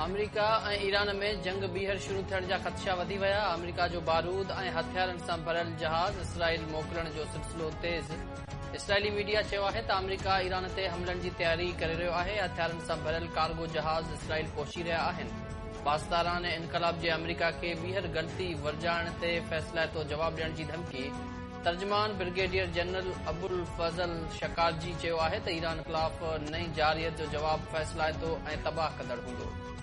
अमरीका ऐं ईरान में जंग ॿीहर शुरू थियण जा ख़दशा वधी विया। अमरीका जो बारूद ऐं हथियारनि सां भरियल जहाज़ इसराइल मोकिलण जो सिलसिलो तेज़। इसराइली मीडिया चयो आहे त अमरीका ईरान ते हमलनि जी तयारी करे रहियो आहे। हथियारनि सां भरियल कार्गो जहाज़ इसराइल पहुची रहिया आहिनि। पासदारान इनक़लाब जे अमरीका खे ॿीहर ग़लती वर्जाइण ते फ़ैसिलातो जवाब ॾियण जी धमकी। तर्जुमान ब्रिगेडियर जनरल अबुल फज़ल शकारजी चयो आहे त ईरान ख़िलाफ़ नई जारियत जो जवाब फ़ैसिलातो ऐं तबाह कंदड़ हूंदो।